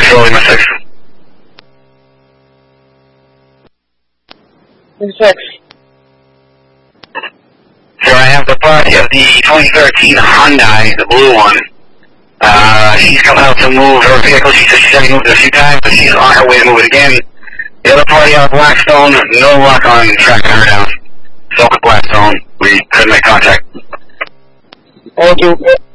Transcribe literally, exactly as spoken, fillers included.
Lima six. six. So I have the body of the twenty thirteen Hyundai, the blue one. Uh, she's coming out to move her vehicle. She said she's already moved it a few times, but she's on her way to move it again. The other party out of Blackstone, no luck on tracking her down. Soka Blackstone, we couldn't make contact. Thank you.